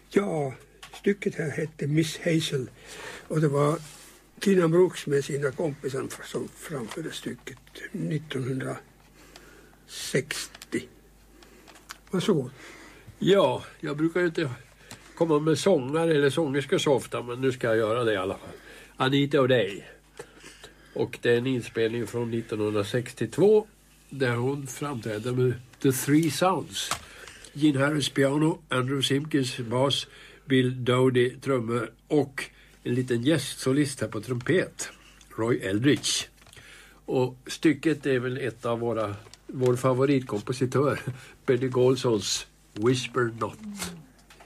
Ja, stycket här hette Miss Hazel och det var Tina Brooks med sina kompisar som framförde stycket 1960. Varsågod. Ja, jag brukar ju inte komma med sångare eller sångerskor så ofta, men nu ska jag göra det i alla fall. Anita O'Day. Och det är en inspelning från 1962 där hon framträdde med The Three Sounds. Gene Harris piano, Andrew Simkins bas, Bill Dowdy trummor och en liten gästsolist här på trumpet, Roy Eldridge. Och stycket är väl ett av vår favoritkompositör, Benny Golsons Whisper Not.